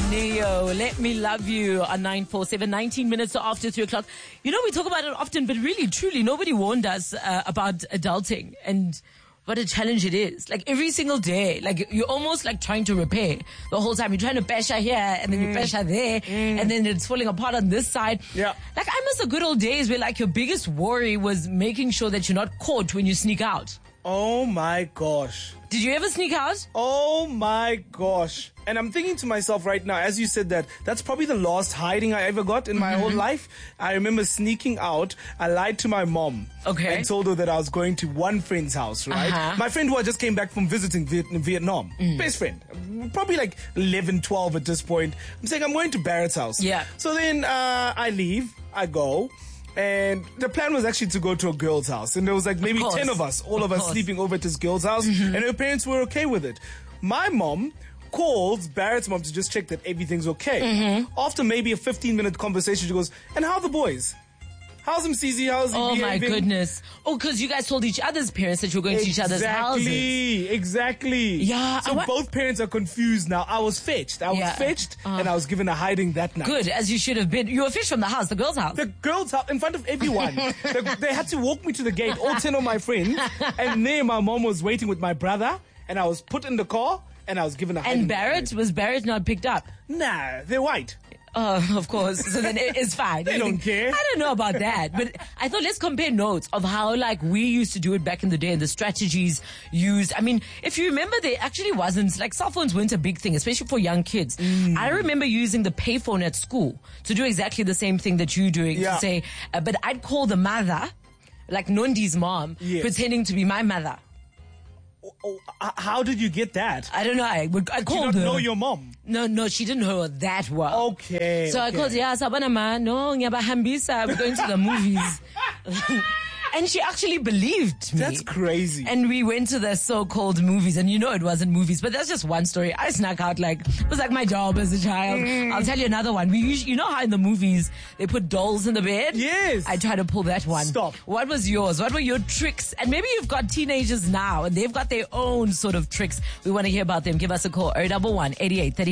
Neo, Let Me Love You on 947, 19 minutes after 3 o'clock. You know, we talk about it often, but really, truly, nobody warned us about adulting and what a challenge it is. Like every single day, like you're almost like trying to repair the whole time. You're trying to bash her here and then you bash her there and then it's falling apart on this side. Yeah. Like I miss the good old days where like your biggest worry was making sure that you're not caught when you sneak out. Oh my gosh. Did you ever sneak out? Oh my gosh. And I'm thinking to myself right now, as you said that, that's probably the last hiding I ever got in my whole life. I remember sneaking out. I lied to my mom. Okay. And told her that I was going to one friend's house, right? My friend who I just came back from visiting Vietnam. Best friend. Probably like 11, 12 at this point. I'm saying I'm going to Barrett's house. Yeah. So then I leave. I go. And the plan was actually to go to a girl's house. And there was like maybe 10 of us, all of us sleeping over at this girl's house. And her parents were okay with it. My mom calls Barrett's mom to just check that everything's okay. After maybe a 15-minute conversation, she goes, and how are the boys? How's him, CZ? How's he behaving? My goodness. Oh, because you guys told each other's parents that you were going to each other's houses. Exactly. Yeah. So both parents are confused now. I was fetched. And I was given a hiding that night. Good, as you should have been. You were fetched from the house, the girl's house. The girl's house, in front of everyone. They had to walk me to the gate, all 10 of my friends. And there my mom was waiting with my brother. And I was put in the car. And I was given a hiding. And Barrett? Was Barrett not picked up? Nah, they're white. Oh, of course. So then it's fine. They don't care. I don't know about that. But I thought let's compare notes of how like we used to do it back in the day and the strategies used. I mean, if you remember, there actually wasn't, like cell phones weren't a big thing, especially for young kids. I remember using the payphone at school to do exactly the same thing that you're doing. Yeah. To say, but I'd call the mother, like Nondi's mom, pretending to be my mother. How did you get that? I don't know. I called her. Know your mom? No, she didn't know her that well. Okay. So I called, sabana ma, no, ngiyabahambisa, we're going to the movies. And she actually believed me. That's crazy. And we went to the so-called movies, and you know it wasn't movies, but that's just one story. I snuck out like, it was like my job as a child. I'll tell you another one. We usually, you know how in the movies they put dolls in the bed? Yes. I tried to pull that one. Stop. What was yours? What were your tricks? And maybe you've got teenagers now, and they've got their own sort of tricks. We want to hear about them. Give us a call, 011 88 30.